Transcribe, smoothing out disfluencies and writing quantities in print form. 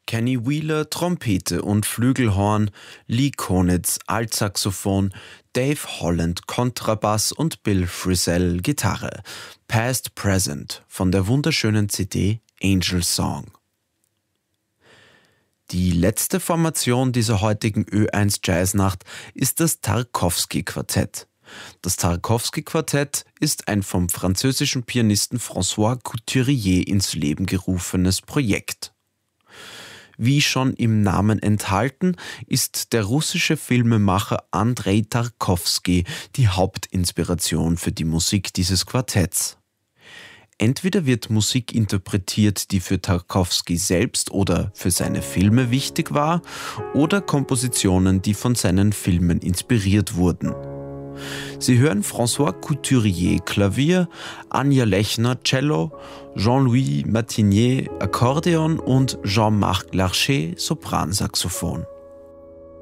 Kenny Wheeler Trompete und Flügelhorn, Lee Konitz Altsaxophon, Dave Holland Kontrabass und Bill Frisell Gitarre. Past Present von der wunderschönen CD Angel Song. Die letzte Formation dieser heutigen Ö1 Jazznacht ist das Tarkowski-Quartett. Das Tarkowski-Quartett ist ein vom französischen Pianisten François Couturier ins Leben gerufenes Projekt. Wie schon im Namen enthalten, ist der russische Filmemacher Andrei Tarkowski die Hauptinspiration für die Musik dieses Quartetts. Entweder wird Musik interpretiert, die für Tarkowski selbst oder für seine Filme wichtig war, oder Kompositionen, die von seinen Filmen inspiriert wurden. Sie hören François Couturier Klavier, Anja Lechner Cello, Jean-Louis Martinier Akkordeon und Jean-Marc Larcher Sopransaxophon.